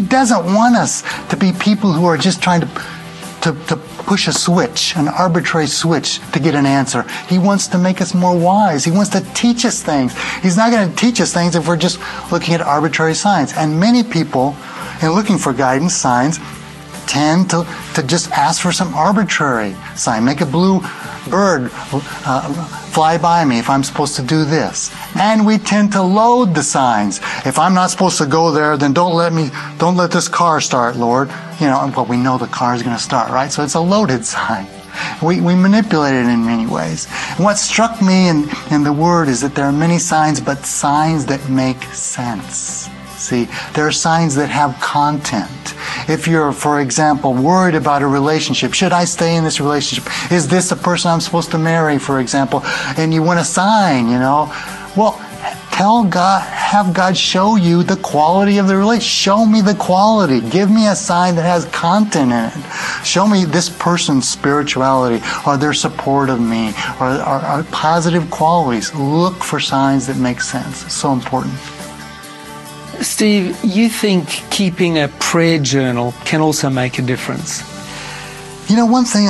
doesn't want us to be people who are just trying to push a switch, an arbitrary switch to get an answer. He wants to make us more wise. He wants to teach us things. He's not going to teach us things if we're just looking at arbitrary signs. And many people, in looking for guidance, signs, tend to just ask for some arbitrary sign. Make a blue bird fly by me if I'm supposed to do this. And we tend to load the signs. If I'm not supposed to go there, then don't let this car start, Lord. But we know the car is going to start, right? So it's a loaded sign. We manipulate it in many ways. And what struck me in the Word is that there are many signs, but signs that make sense. See, there are signs that have content. If you're, for example, worried about a relationship, should I stay in this relationship? Is this the person I'm supposed to marry, for example? And you want a sign, Well, tell God, have God show you the quality of the relationship. Show me the quality. Give me a sign that has content in it. Show me this person's spirituality, or their support of me, or positive qualities. Look for signs that make sense. It's so important. Steve, you think keeping a prayer journal can also make a difference? One thing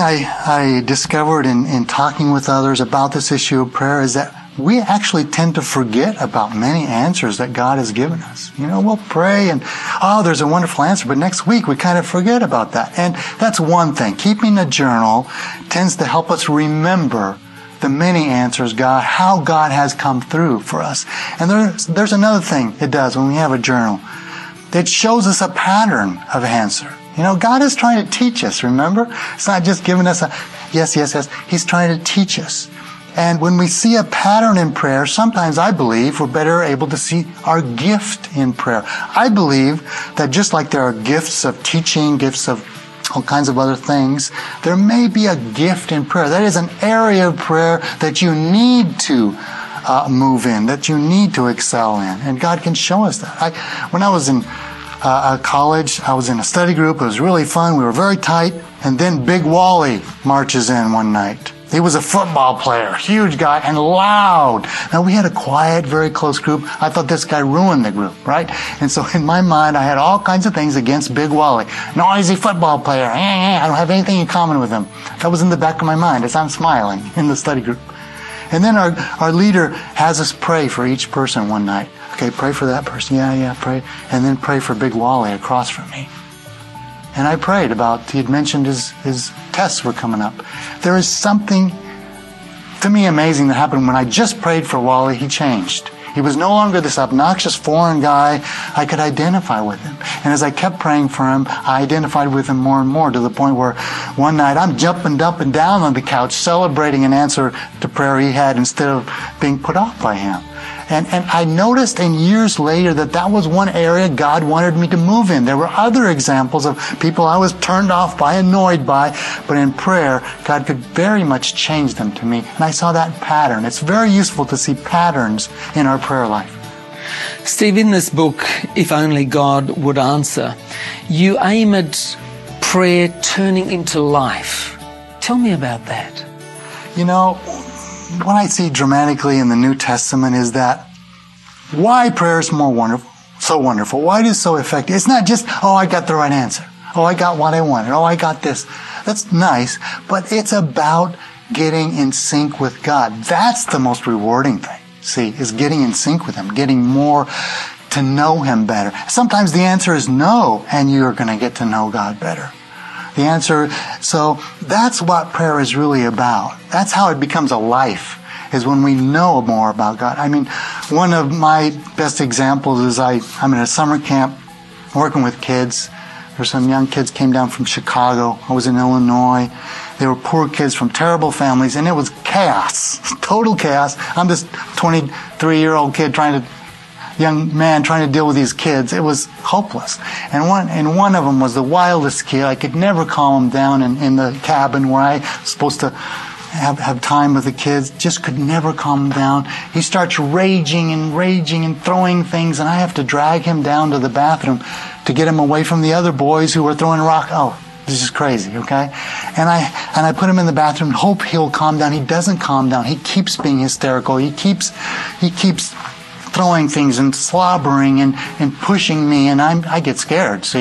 I discovered in talking with others about this issue of prayer is that we actually tend to forget about many answers that God has given us. We'll pray and, there's a wonderful answer, but next week we kind of forget about that. And that's one thing. Keeping a journal tends to help us remember the many answers how God has come through for us. And there's another thing it does when we have a journal. It shows us a pattern of answer. God is trying to teach us, remember? It's not just giving us a yes, yes, yes. He's trying to teach us. And when we see a pattern in prayer, sometimes I believe we're better able to see our gift in prayer. I believe that just like there are gifts of teaching, gifts of all kinds of other things, there may be a gift in prayer. That is an area of prayer that you need to move in, that you need to excel in. And God can show us that. When I was in college, I was in a study group. It was really fun. We were very tight. And then Big Wally marches in one night. He was a football player, huge guy, and loud. Now, we had a quiet, very close group. I thought this guy ruined the group, right? And so in my mind, I had all kinds of things against Big Wally. Noisy football player. I don't have anything in common with him. That was in the back of my mind as I'm smiling in the study group. And then our leader has us pray for each person one night. Okay, pray for that person. Yeah, pray. And then pray for Big Wally across from me. And I prayed he had mentioned his tests were coming up. There is something, to me, amazing that happened when I just prayed for Wally. He changed. He was no longer this obnoxious foreign guy. I could identify with him. And as I kept praying for him, I identified with him more and more, to the point where one night I'm jumping up and down on the couch celebrating an answer to prayer he had instead of being put off by him. And I noticed in years later that was one area God wanted me to move in. There were other examples of people I was turned off by, annoyed by, but in prayer, God could very much change them to me. And I saw that pattern. It's very useful to see patterns in our prayer life. Steve, in this book, If Only God Would Answer, you aim at prayer turning into life. Tell me about that. What I see dramatically in the New Testament is that why prayer is so wonderful, why it is so effective. It's not just, I got the right answer. I got what I wanted. I got this. That's nice, but it's about getting in sync with God. That's the most rewarding thing, is getting in sync with Him, getting more to know Him better. Sometimes the answer is no, and you're going to get to know God better. The answer, so that's what prayer is really about. That's how it becomes a life, is when we know more about God. One of my best examples is I'm in a summer camp working with kids. There's some young kids came down from Chicago. I was in Illinois. They were poor kids from terrible families, and it was chaos, total chaos. I'm this 23-year-old young man trying to deal with these kids. It was hopeless. And one of them was the wildest kid. I could never calm him down in the cabin where I was supposed to have time with the kids. Just could never calm him down. He starts raging and throwing things, and I have to drag him down to the bathroom to get him away from the other boys who were throwing rocks. This is crazy, okay? And I put him in the bathroom, hope he'll calm down. He doesn't calm down. He keeps being hysterical. He keeps throwing things and slobbering and pushing me, and I get scared. See?